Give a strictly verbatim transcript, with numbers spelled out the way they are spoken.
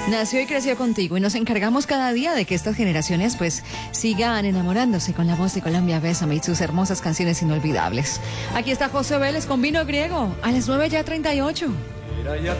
Nació y creció contigo y nos encargamos cada día de que estas generaciones pues sigan enamorándose con la voz de Colombia Bésame y sus hermosas canciones inolvidables. Aquí está José Vélez con Vino Griego a las nueve ya treinta y ocho.